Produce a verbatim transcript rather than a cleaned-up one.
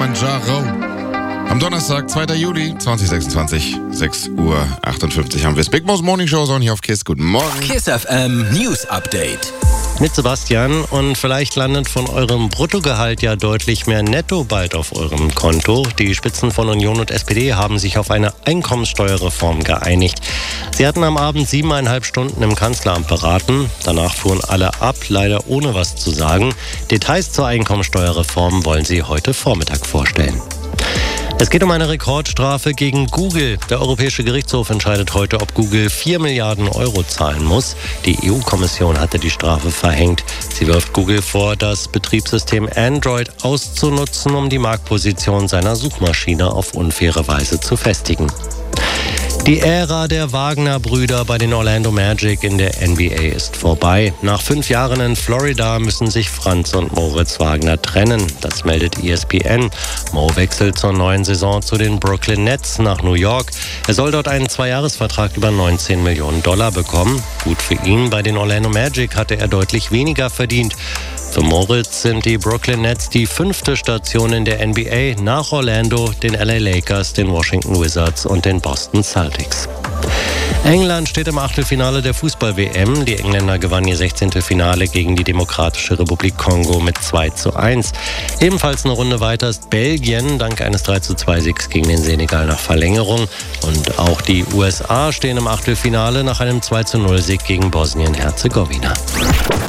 Kilimanjaro. Am Donnerstag, zweiter Juli zweitausendsechsundzwanzig, sechs Uhr achtundfünfzig haben wir das Big Boss Morning Show on hier auf KISS. Guten Morgen. KISS F M News Update. Mit Sebastian, und vielleicht landet von eurem Bruttogehalt ja deutlich mehr Netto bald auf eurem Konto. Die Spitzen von Union und S P D haben sich auf eine Einkommenssteuerreform geeinigt. Sie hatten am Abend siebeneinhalb Stunden im Kanzleramt beraten. Danach fuhren alle ab, leider ohne was zu sagen. Details zur Einkommenssteuerreform wollen sie heute Vormittag vorstellen. Es geht um eine Rekordstrafe gegen Google. Der Europäische Gerichtshof entscheidet heute, ob Google vier Milliarden Euro zahlen muss. Die E U-Kommission hatte die Strafe verhängt. Sie wirft Google vor, das Betriebssystem Android auszunutzen, um die Marktposition seiner Suchmaschine auf unfaire Weise zu festigen. Die Ära der Wagner-Brüder bei den Orlando Magic in der N B A ist vorbei. Nach fünf Jahren in Florida müssen sich Franz und Moritz Wagner trennen. Das meldet E S P N. Mo wechselt zur neuen Saison zu den Brooklyn Nets nach New York. Er soll dort einen Zweijahresvertrag über neunzehn Millionen Dollar bekommen. Gut für ihn. Bei den Orlando Magic hatte er deutlich weniger verdient. Für Moritz sind die Brooklyn Nets die fünfte Station in der N B A nach Orlando, den L A Lakers, den Washington Wizards und den Boston Celtics. England steht im Achtelfinale der Fußball-W M. Die Engländer gewannen ihr sechzehnte Finale gegen die Demokratische Republik Kongo mit zwei zu eins. Ebenfalls eine Runde weiter ist Belgien, dank eines drei zu zwei Siegs gegen den Senegal nach Verlängerung. Und auch die U S A stehen im Achtelfinale nach einem zwei zu null Sieg gegen Bosnien-Herzegowina.